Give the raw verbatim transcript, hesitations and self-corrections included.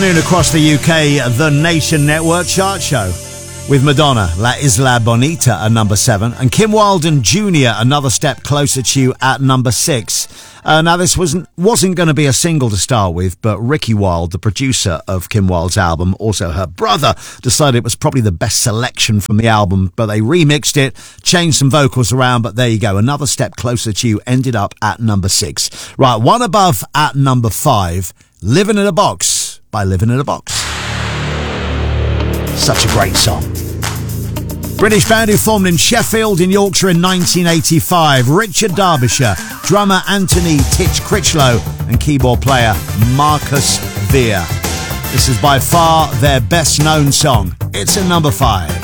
Across the U K, the Nation Network chart show with Madonna, La Isla Bonita at number seven, and Kim Wilde and Junior, Another Step Closer to You at number six. Uh, now, this wasn't wasn't going to be a single to start with, but Ricky Wilde, the producer of Kim Wilde's album, also her brother, decided it was probably the best selection from the album, but they remixed it, changed some vocals around, but there you go. Another Step Closer to You ended up at number six. Right, one above at number five, Living in a Box by Living in a Box. Such a great song. British band who formed in Sheffield in Yorkshire in nineteen eighty-five. Richard Derbyshire, drummer Anthony Titch Critchlow, and keyboard player Marcus Veer. This is by far their best known song. It's at number five.